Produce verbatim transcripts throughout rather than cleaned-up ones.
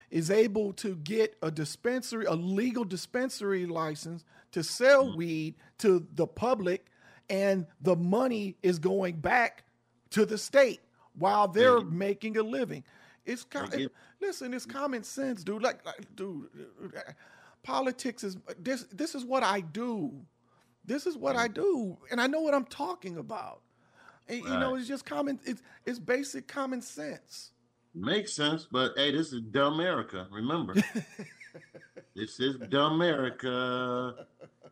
is able to get a dispensary, a legal dispensary license to sell mm-hmm. weed to the public, and the money is going back to the state while they're mm-hmm. making a living. It's it, listen, it's common sense, dude. Like, like, dude, politics is this. This is what I do. This is what mm-hmm. I do, and I know what I'm talking about. And, right. You know, it's just common. It's it's basic common sense. Makes sense, but hey, this is dumb America. Remember, this is dumb America.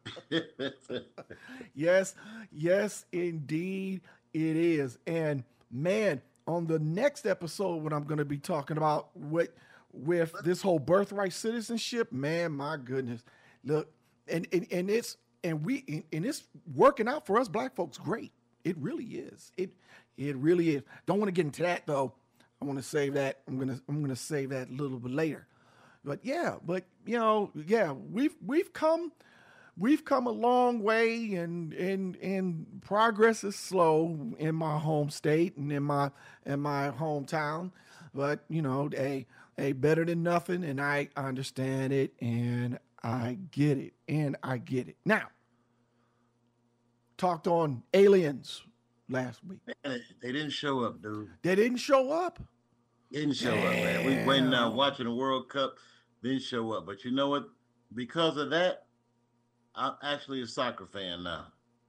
Yes, yes, indeed, it is. And man, on the next episode, what I'm going to be talking about with with this whole birthright citizenship, man, my goodness, look, and and, and it's and we and it's working out for us black folks. Great, it really is. It it really is. Don't want to get into that though. I want to save that. I'm gonna I'm gonna save that a little bit later. But yeah, but you know, yeah, we've we've come we've come a long way, and and and progress is slow in my home state and in my in my hometown. But you know, hey, hey, better than nothing, and I understand it, and I get it, and I get it. Now, talked on aliens last week. Man, they didn't show up, dude. They didn't show up? Didn't show Damn. up, man. We waiting now watching the World Cup, didn't show up. But you know what? Because of that, I'm actually a soccer fan now.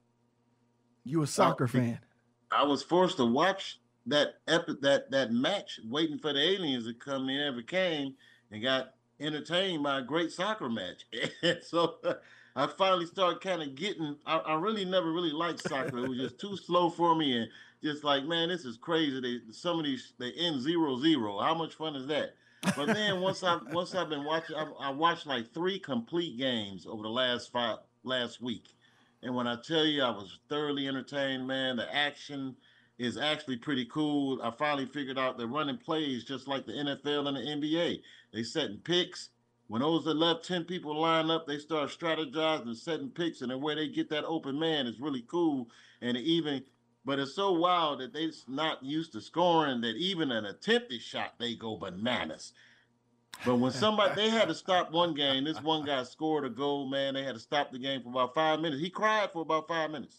You a soccer I, fan? I was forced to watch that epi- that that match, waiting for the aliens to come. They never came, and got entertained by a great soccer match. And so I finally started kind of getting, I, I really never really liked soccer. It was just too slow for me, and just like, man, this is crazy. They, some of these, they end zero zero. How much fun is that? But then once I once I've been watching, I, I watched like three complete games over the last five last week, and when I tell you I was thoroughly entertained, man, the action is actually pretty cool. I finally figured out they're running plays just like the N F L and the N B A. They setting picks. When those that left ten people line up, they start strategizing and setting picks, and the way they get that open man is really cool. And even, but it's so wild that they're not used to scoring that even an attempted shot, they go bananas. But when somebody, they had to stop one game. This one guy scored a goal, man. They had to stop the game for about five minutes. He cried for about five minutes.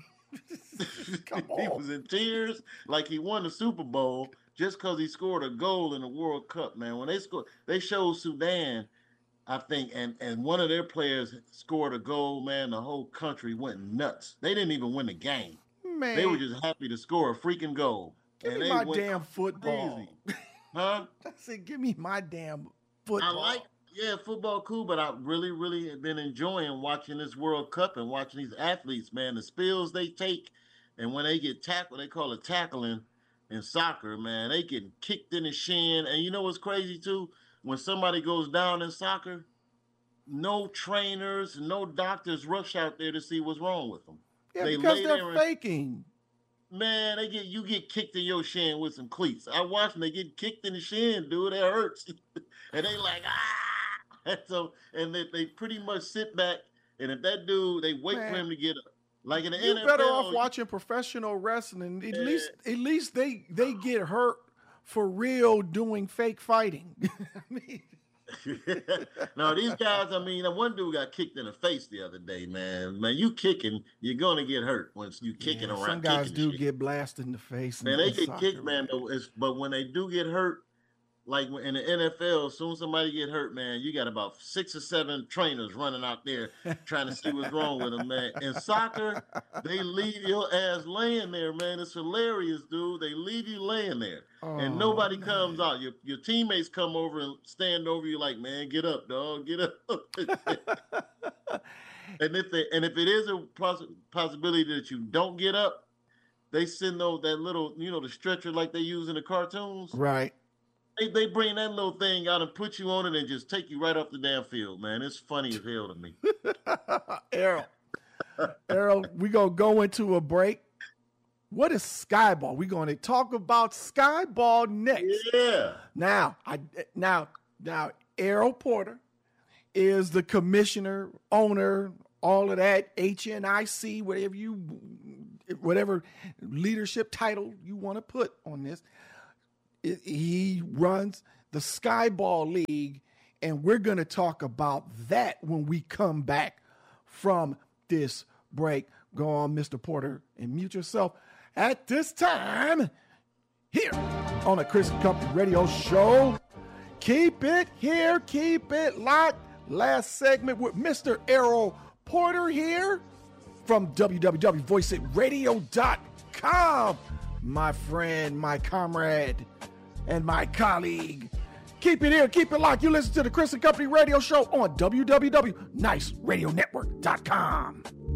He was in tears like he won the Super Bowl just because he scored a goal in the World Cup, man. When they scored, they showed Sudan, I think, and, and one of their players scored a goal, man. The whole country went nuts. They didn't even win the game. Man. They were just happy to score a freaking goal. Give and me they my damn football. Crazy. Huh? I said, give me my damn football. I like, yeah, football cool, but I really, really have been enjoying watching this World Cup and watching these athletes, man. The spills they take, and when they get tackled, they call it tackling in soccer, man. They get kicked in the shin. And you know what's crazy, too? When somebody goes down in soccer, no trainers, no doctors rush out there to see what's wrong with them. Yeah, they because they're faking. And, man, they get you get kicked in your shin with some cleats. I watch them, they get kicked in the shin, dude. It hurts. And they like, ah. And so, and they, they pretty much sit back, and if that dude, they wait man. for him to get up. Like in the You're N F L, better off watching professional wrestling. At yeah. least, at least they they get hurt for real doing fake fighting. I mean, no, these guys. I mean, one dude got kicked in the face the other day, man. Man, you kicking, you're gonna get hurt once you kicking yeah, around. Some guys do shit. get blasted in the face. Man, they get kicked, man. Though, it's, but when they do get hurt, like in the N F L, as soon as somebody get hurt, man, you got about six or seven trainers running out there trying to see what's wrong with them, man. In soccer, they leave your ass laying there, man. It's hilarious, dude. They leave you laying there, oh, and nobody man. comes out. Your your teammates come over and stand over you like, man, get up, dog, get up. and if they and if it is a poss- possibility that you don't get up, they send those that little, you know, the stretcher like they use in the cartoons, right. They, they bring that little thing out and put you on it and just take you right off the damn field, man. It's funny as hell to me. Errol, Errol, we're going to go into a break. What is Skyball? We're going to talk about Skyball next. Yeah. Now, I now, now, Errol Porter is the commissioner, owner, all of that, H N I C, whatever you, whatever leadership title you want to put on this. He runs the the Skyball League, and we're going to talk about that when we come back from this break. Go on, Mister Porter, and mute yourself at this time here on the Chris Company Radio Show. Keep it here. Keep it locked. Last segment with Mister Errol Porter here from w w w dot voice it radio dot com. My friend, my comrade, and my colleague. Keep it here. Keep it locked. You listen to the Chris and Company Radio Show on w w w dot nice radio network dot com.